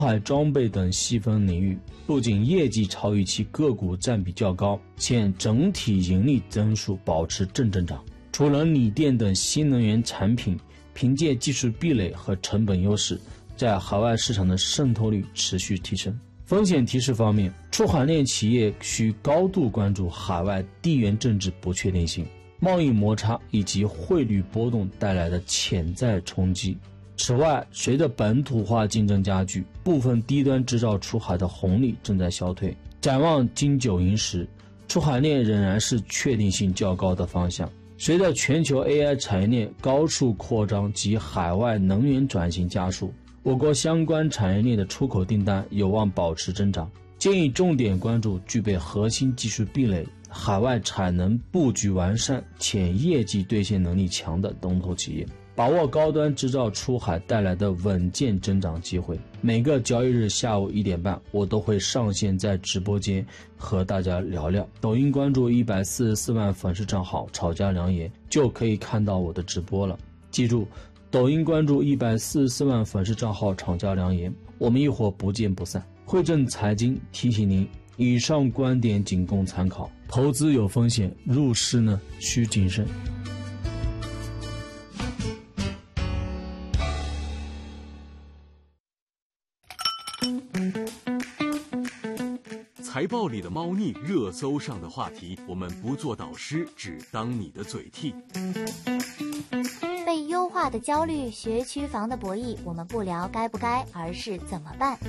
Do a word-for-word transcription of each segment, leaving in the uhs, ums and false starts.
海装备等细分领域，不仅业绩超预期，个股占比较高，且整体盈利增速保持正增长。除了锂电等新能源产品，凭借技术壁垒和成本优势，在海外市场的渗透率持续提升。风险提示方面，出海链企业需高度关注海外地缘政治不确定性、贸易摩擦以及汇率波动带来的潜在冲击。此外，随着本土化竞争加剧，部分低端制造出海的红利正在消退。展望金九银十，出海链仍然是确定性较高的方向。随着全球 A I 产业链高速扩张及海外能源转型加速，我国相关产业链的出口订单有望保持增长。建议重点关注具备核心技术壁垒、海外产能布局完善且业绩兑现能力强的龙头企业，把握高端制造出海带来的稳健增长机会。每个交易日下午一点半，我都会上线在直播间和大家聊聊。抖音关注一百四十四万粉丝账号炒家良言，就可以看到我的直播了。记住，抖音关注一百四十四万粉丝账号炒家良言，我们一会儿不见不散。汇正财经提醒您，以上观点仅供参考，投资有风险，入市呢需谨慎。 财报里的猫腻，热搜上的话题，我们不做导师，只当你的嘴替。 被优化的焦虑，学区房的博弈，我们不聊该不该，而是怎么办。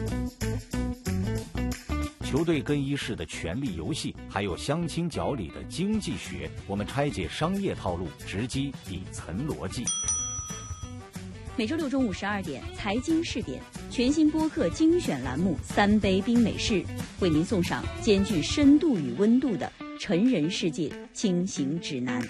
球队更衣室的权力游戏，还有相亲角里的经济学，我们拆解商业套路，直击底层逻辑。 每周六中午十二点，财经试点全新播客精选栏目《三杯冰美式》，为您送上兼具深度与温度的成人世界轻行指南。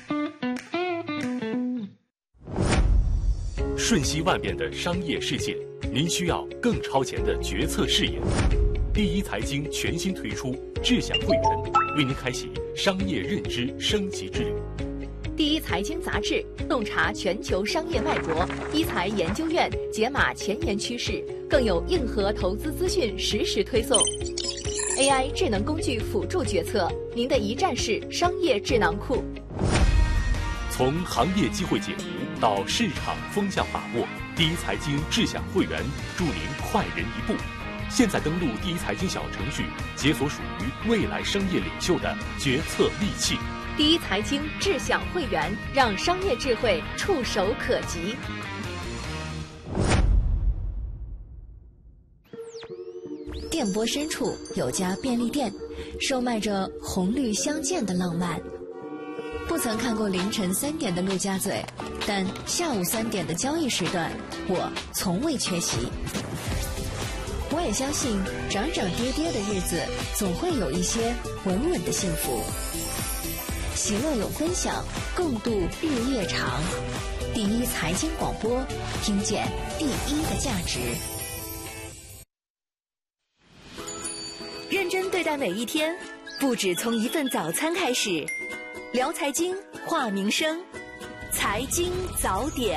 瞬息万变的商业世界，您需要更超前的决策视野。第一财经全新推出智享会员，为您开启商业认知升级之旅。 第一财经杂志洞察全球商业脉搏，一财研究院解码前沿趋势，更有硬核投资资讯实时推送。A I 智能工具辅助决策，您的一站式商业智囊库。 从行业机会解读到市场风向把握，第一财经智享会员助您快人一步。现在登录第一财经小程序，解锁属于未来商业领袖的决策利器。 第一财经智享会员，让商业智慧触手可及。 电波深处有家便利店，售卖着红绿相间的浪漫。不曾看过凌晨三点的陆家嘴，但下午三点的交易时段，我从未缺席。我也相信，涨涨跌跌的日子，总会有一些稳稳的幸福。喜乐有分享，共度日夜长。第一财经广播，听见第一的价值。 认真对待每一天，不止从一份早餐开始。聊财经，话民生，财经早点。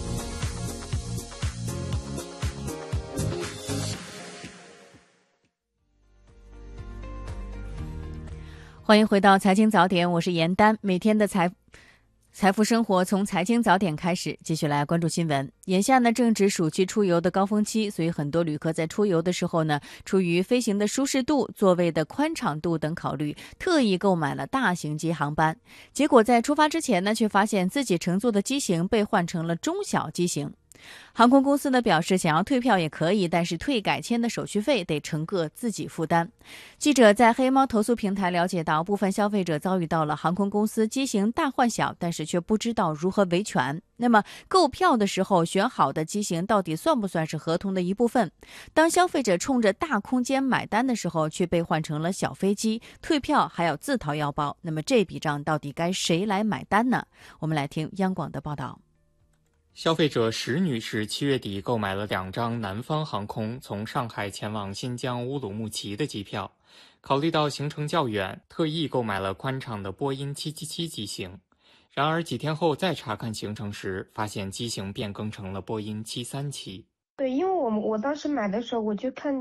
欢迎回到财经早点，我是严丹。每天的财财富生活从财经早点开始，继续来关注新闻。眼下呢，正值暑期出游的高峰期，所以很多旅客在出游的时候呢，出于飞行的舒适度、座位的宽敞度等考虑，特意购买了大型机航班。结果在出发之前呢，却发现自己乘坐的机型被换成了中小机型。航空公司呢表示，想要退票也可以，但是退改签的手续费得乘客自己负担。记者在黑猫投诉平台了解到，部分消费者遭遇到了航空公司机型大换小，但是却不知道如何维权。那么购票的时候选好的机型到底算不算是合同的一部分？当消费者冲着大空间买单的时候，却被换成了小飞机，退票还要自掏腰包，那么这笔账到底该谁来买单呢？我们来听央广的报道。 消费者石女士七月底购买了两张南方航空从上海前往新疆乌鲁木齐的机票，考虑到行程较远，特意购买了宽敞的波音七七七机型。然而几天后再查看行程时，发现机型变更成了波音七三七。 对，因为我我当时买的时候我就看